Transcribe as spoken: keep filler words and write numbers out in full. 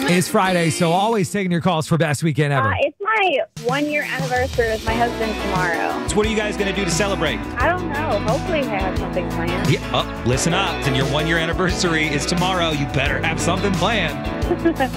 It's Friday, so always taking your calls for best weekend ever. Uh, it's my one-year anniversary with my husband tomorrow. So what are you guys going to do to celebrate? I don't know. Hopefully we have something planned. Yeah, oh, listen up. And your one-year anniversary is tomorrow. You better have something planned.